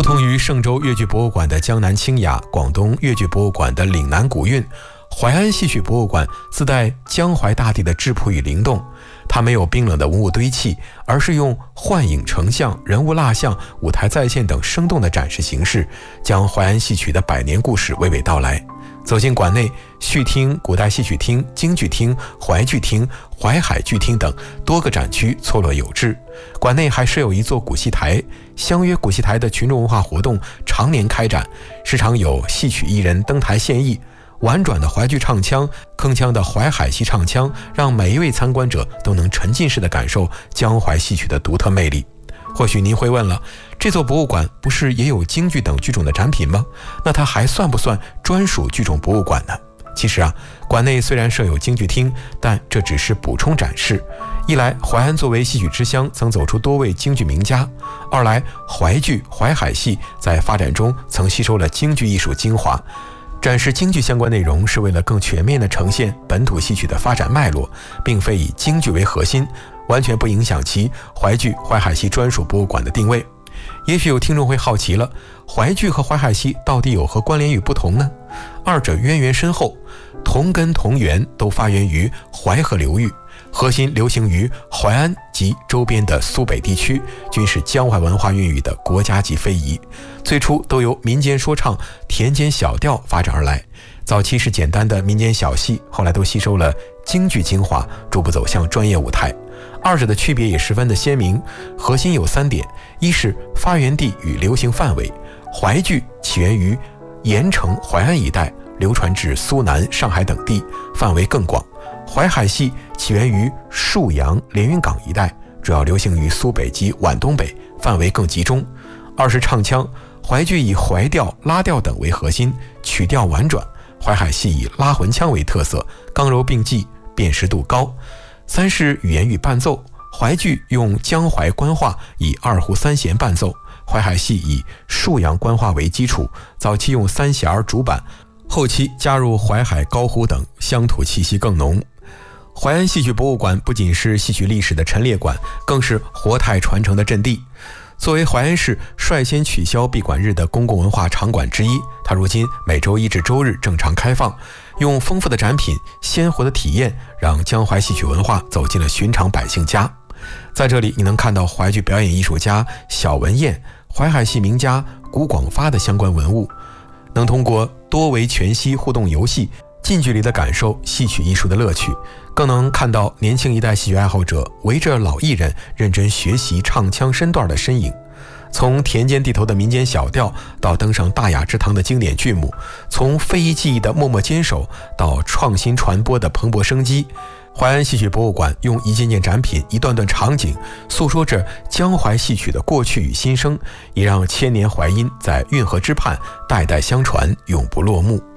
不同于嵊州越剧博物馆的江南清雅，广东越剧博物馆的岭南古韵，淮安戏曲博物馆自带江淮大地的质朴与灵动。它没有冰冷的文物堆砌，而是用幻影成像、人物蜡像、舞台再现等生动的展示形式，将淮安戏曲的百年故事娓娓道来。走进馆内，序厅、古代戏曲厅、京剧厅、淮剧厅、淮海剧厅等多个展区错落有致。馆内还设有一座古戏台，相约古戏台的群众文化活动常年开展，时常有戏曲艺人登台献艺。婉转的淮剧唱腔，铿锵的淮海戏唱腔，让每一位参观者都能沉浸式地感受江淮戏曲的独特魅力。或许您会问了，这座博物馆不是也有京剧等剧种的展品吗？那它还算不算专属剧种博物馆呢？其实馆内虽然设有京剧厅，但这只是补充展示。一来，淮安作为戏曲之乡，曾走出多位京剧名家；二来，淮剧、淮海戏在发展中曾吸收了京剧艺术精华。展示京剧相关内容是为了更全面地呈现本土戏曲的发展脉络，并非以京剧为核心，完全不影响其淮剧、淮海戏专属博物馆的定位。也许有听众会好奇了，淮剧和淮海戏到底有何关联与不同呢？二者渊源深厚，同根同源，都发源于淮河流域，核心流行于淮安及周边的苏北地区，均是江淮文化孕育的国家级非遗。最初都由民间说唱、田间小调发展而来，早期是简单的民间小戏，后来都吸收了京剧精华，逐步走向专业舞台。二者的区别也十分的鲜明，核心有3点：一是发源地与流行范围，淮剧起源于盐城、淮安一带，流传至苏南、上海等地，范围更广；淮海戏起源于沭阳、连云港一带，主要流行于苏北及皖东北，范围更集中。二是唱腔，淮剧以淮调、拉调等为核心，曲调婉转；淮海戏以拉魂腔为特色，刚柔并济，辨识度高。三是语言与伴奏，淮剧用江淮官话，以2胡3弦伴奏；淮海戏以沭阳官话为基础，早期用3弦主板，后期加入淮海高胡等，乡土气息更浓。淮安戏曲博物馆不仅是戏曲历史的陈列馆，更是活态传承的阵地。作为淮安市率先取消闭馆日的公共文化场馆之一，它如今每周一至周日正常开放，用丰富的展品、鲜活的体验，让江淮戏曲文化走进了寻常百姓家。在这里，你能看到淮剧表演艺术家小文彦、淮海戏名家古广发的相关文物，能通过多维全息互动游戏，近距离地感受戏曲艺术的乐趣，更能看到年轻一代戏曲爱好者围着老艺人认真学习唱腔身段的身影。从田间地头的民间小调，到登上大雅之堂的经典剧目，从非遗技艺的默默坚守，到创新传播的蓬勃生机，淮安戏曲博物馆用一件件展品、一段段场景，诉说着江淮戏曲的过去与新生，也让千年淮音在运河之畔代代相传，永不落幕。